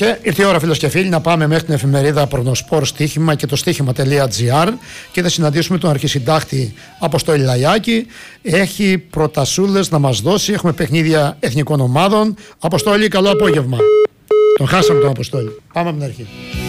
Και ήρθε η ώρα, φίλος και φίλοι, να πάμε μέχρι την εφημερίδα Προγνωσπόρ Στοίχημα και το στοίχημα.gr και θα συναντήσουμε τον αρχισυντάκτη Αποστόλη Λαγιάκη. Έχει προτασούλες να μας δώσει. Έχουμε παιχνίδια εθνικών ομάδων. Αποστόλη, καλό απόγευμα. Τον χάσαμε τον Αποστόλη. Πάμε από την αρχή.